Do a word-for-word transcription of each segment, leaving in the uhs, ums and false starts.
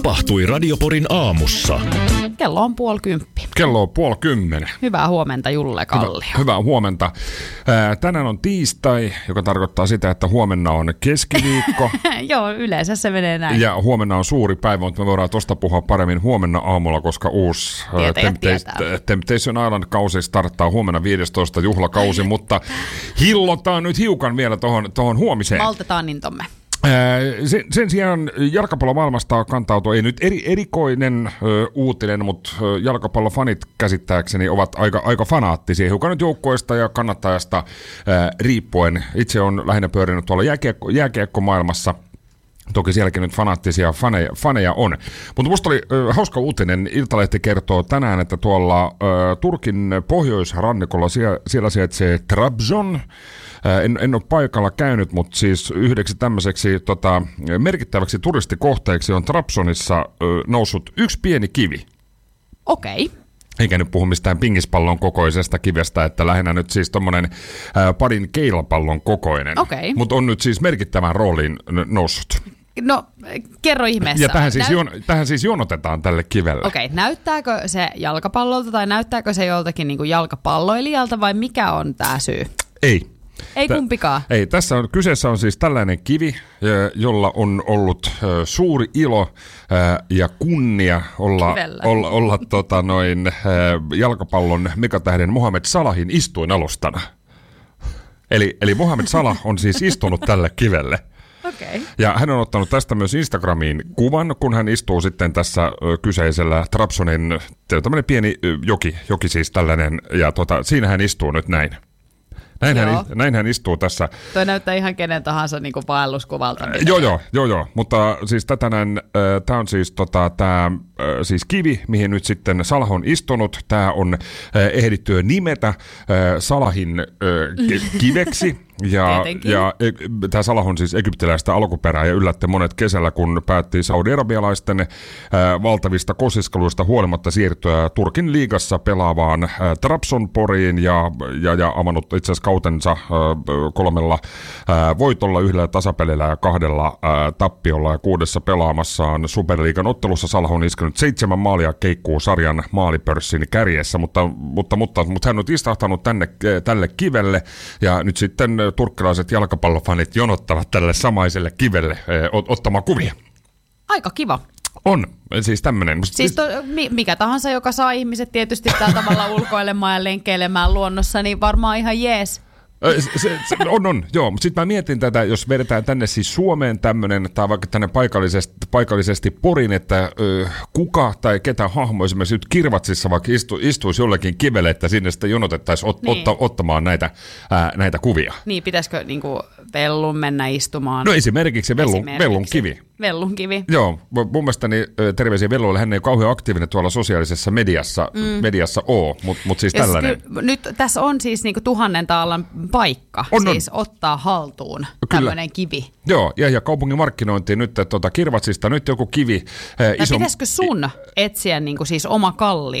tapahtui Radioporin aamussa? Kello on puoli kymppi. Kello on puoli kymmenen. Hyvää huomenta, Julle Kallio. Hyvä, hyvää huomenta. Ää, tänään on tiistai, joka tarkoittaa sitä, että huomenna on keskiviikko. Joo, yleensä se menee näin. Ja huomenna on suuri päivä, mutta me voidaan tuosta puhua paremmin huomenna aamulla, koska uusi Temptation, Temptation Island-kausi starttaa huomenna viidestoista juhlakausi, Ai, mutta hillotaan nyt hiukan vielä tohon, tohon huomiseen. Maltetaan intomme. Sen, sen sijaan jalkapallomaailmasta kantautui, ei nyt eri, erikoinen ö, uutinen, mutta ö, jalkapallofanit käsittääkseni ovat aika, aika fanaattisia, hiukan nyt joukkueesta ja kannattajasta ö, riippuen. Itse on lähinnä pyörinyt tuolla jääkiekko, jääkiekkomaailmassa. Toki sielläkin nyt fanaattisia faneja, faneja on. Mutta musta oli ö, hauska uutinen. Iltalehti kertoo tänään, että tuolla ö, Turkin pohjoisrannikolla siellä, siellä sijaitsee Trabzon. En, en ole paikalla käynyt, mutta siis yhdeksi tämmöiseksi tota, merkittäväksi turistikohteeksi on Trabzonissa ö, noussut yksi pieni kivi. Okei. Okay. Eikä nyt puhu mistään pingispallon kokoisesta kivestä, että lähinnä nyt siis tommonen ää, parin keilapallon kokoinen. Okei. Okay. Mutta on nyt siis merkittävään rooliin noussut. No, kerro ihmeessä. Ja tähän siis, Näyt... jon, tähän siis jonotetaan tälle kivelle. Okei, okay. Näyttääkö se jalkapallolta tai näyttääkö se joltakin niin kuin jalkapalloilijalta vai mikä on tämä syy? Ei. Ei kumpikaan. Ei, tässä on, kyseessä on siis tällainen kivi, jolla on ollut suuri ilo ja kunnia olla, olla, olla tota noin, jalkapallon megatähden Mohamed Salahin istuinalustana. Eli, eli Mohamed Salah on siis istunut tälle kivelle. Okay. Ja hän on ottanut tästä myös Instagramiin kuvan, kun hän istuu sitten tässä kyseisellä Trabzonin, tämmöinen pieni joki, joki siis tällainen, ja tota, siinä hän istuu nyt näin. Näin hän, näin hän istuu tässä. Toi näyttää ihan kenen tahansa niin kuin vaelluskuvalta. Äh, joo, joo, joo, joo, mutta siis tätä näin, äh, tämä on siis, tota, tää, äh, siis kivi, mihin nyt sitten Salah on istunut. Tämä on äh, ehditty nimetä äh, Salahin äh, k- kiveksi. Ja, ja e, tämä Salah on siis egyptiläistä alkuperää ja yllätti monet kesällä, kun päätti saudi-arabialaisten ää, valtavista kosiskeluista huolimatta siirtyä Turkin liigassa pelaavaan ää, Trabzonsporiin ja, ja, ja avannut itse asiassa kautensa ää, kolmella ää, voitolla, yhdellä tasapelillä ja kahdella ää, tappiolla ja kuudessa pelaamassaan Superliigan ottelussa Salah on iskenyt seitsemän maalia keikkuu sarjan maalipörssin kärjessä, mutta, mutta, mutta, mutta hän on istahtanut tänne, tälle kivelle ja nyt sitten turkkilaiset jalkapallofanit jonottavat tälle samaiselle kivelle eh, ottamaan kuvia. Aika kiva. On, siis tämmöinen. Siis to, mikä tahansa, joka saa ihmiset tietysti tällä tavalla ulkoilemaan ja lenkeilemään luonnossa, niin varmaan ihan jees. Se, se, se, on, on, joo. Mutta sitten mä mietin tätä, jos vedetään tänne siis Suomeen tämmöinen, tai vaikka tänne paikallisesti, paikallisesti Porin, että ö, kuka tai ketä hahmo esimerkiksi nyt Kirvatsissa vaikka istu, istuisi jollekin kivelle, että sinne sitten jonotettaisiin ot, niin. otta, ottamaan näitä, ää, näitä kuvia. Niin, pitäisikö niinku Vellun mennä istumaan? No esimerkiksi Vellun, Vellun kivi. Vellun kivi. Joo, mun mielestäni terveisiä Velluille, hän ei ole kauhean aktiivinen tuolla sosiaalisessa mediassa, mm. mediassa ole, mutta mut siis tällainen. Ky- nyt tässä on siis niinku tuhannen taalan paikka, on, siis on. ottaa haltuun tämmöinen kivi. Joo, ja, ja kaupungin markkinointiin nyt tuota, Kirvatsista nyt joku kivi. Äh, iso... Pitäisikö sun etsiä niinku siis oma kallio?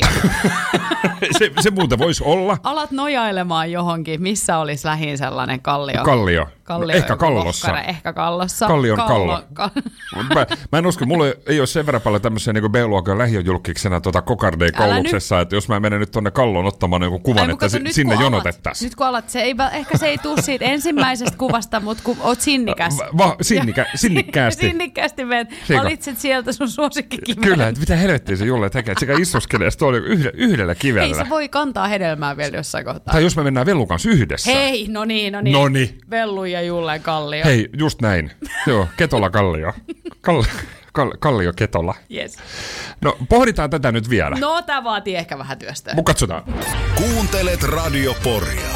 se, se muuten voisi olla. Alat nojailemaan johonkin, missä olisi lähin sellainen kallio. Kallio. Kallio ehkä kallossa. Lokkare, ehkä kallossa. Kallion kallo. kallo. Mä, mä en usko, mulla ei ole sen verran paljon tämmöisiä niin B-luokan lähiöjulkiksena tuota Kokardei-kouluksessa, että jos mä menen nyt tonne kalloon ottamaan niin kuvan, Ai, että kato, sinne jonotettaisiin. Nyt kun alat, se ei, ehkä se ei tule siitä ensimmäisestä kuvasta, mutta kun oot sinnikäs. Va, sinnikä, sinnikkäästi. sinnikkäästi menet, valitset sieltä sun suosikkikiven. Kyllä, että mitä helvettiä se Julle tekee, että sekä istuskelee tuolla yhdellä, yhdellä kivellä. Ei se voi kantaa hedelmää vielä jossain kohtaa. Tai jos me mennään Vellun kanssa yhdessä. Hei, no niin, no niin. Noniin. Vellu ja Jullen kallio. Hei, just näin. Joo, Ketola kallio. Kall, kall, kallio Ketola. Yes. No, pohditaan tätä nyt vielä. No, tää vaatii ehkä vähän työstöä. Mut katsotaan. Kuuntelet Radio Poria.